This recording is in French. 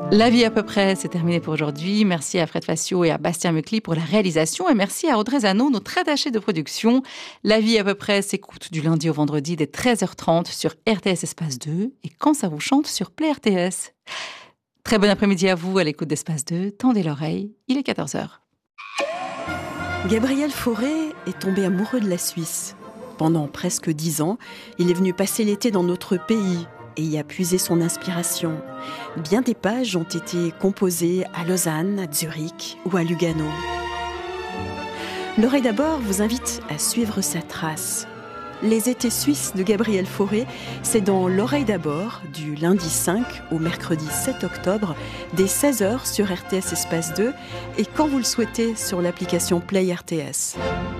La vie à peu près, c'est terminé pour aujourd'hui. Merci à Fred Facio et à Bastien Mecli pour la réalisation et merci à Audrey Zano, notre attachée de production. La vie à peu près s'écoute du lundi au vendredi dès 13h30 sur RTS Espace 2 et quand ça vous chante sur Play RTS. Très bon après-midi à vous à l'écoute d'Espace 2. Tendez l'oreille, il est 14h. Gabriel Fauré est tombé amoureux de la Suisse. Pendant presque 10 ans, il est venu passer l'été dans notre pays et y a puisé son inspiration. Bien des pages ont été composées à Lausanne, à Zurich ou à Lugano. L'Oreille d'abord vous invite à suivre sa trace. Les étés suisses de Gabriel Fauré, c'est dans L'Oreille d'abord, du lundi 5 au mercredi 7 octobre, dès 16h sur RTS Espace 2 et quand vous le souhaitez sur l'application Play RTS.